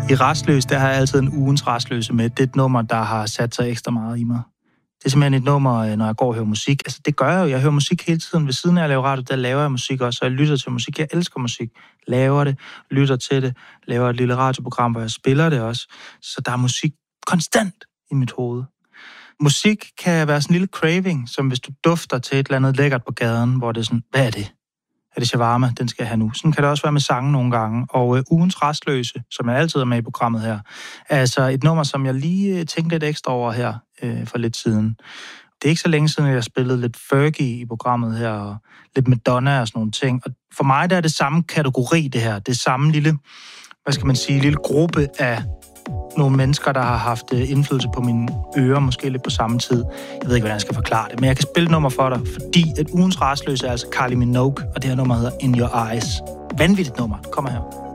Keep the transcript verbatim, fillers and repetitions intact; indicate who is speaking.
Speaker 1: I Rastløs, der har jeg altid en ugens Rastløse med. Det er et nummer, der har sat sig ekstra meget i mig. Det er simpelthen et nummer, når jeg går og hører musik. Altså, det gør jeg jo. Jeg hører musik hele tiden. Ved siden af at lave radio, der laver jeg musik også, og jeg lytter til musik. Jeg elsker musik. Laver det, lytter til det, laver et lille radioprogram, hvor jeg spiller det også. Så der er musik konstant i mit hoved. Musik kan være sådan en lille craving, som hvis du dufter til et eller andet lækkert på gaden, hvor det er sådan, hvad er det? Er det shawarma? Den skal jeg have nu. Sådan kan det også være med sange nogle gange. Og øh, ugens Rastløse, som jeg altid er med i programmet her, er altså et nummer, som jeg lige øh, tænkte lidt ekstra over her øh, for lidt siden. Det er ikke så længe siden, at jeg spillede lidt Fergie i programmet her, og lidt Madonna og sådan nogle ting. Og for mig der er det samme kategori, det her. Det er samme lille, hvad skal man sige, lille gruppe af nogle mennesker, der har haft indflydelse på mine ører, måske lidt på samme tid. Jeg ved ikke, hvordan jeg skal forklare det, men jeg kan spille et nummer for dig, fordi et ugens Rastløse er altså Kylie Minogue, og det her nummer hedder In Your Eyes. Vanvittigt nummer. Kommer her.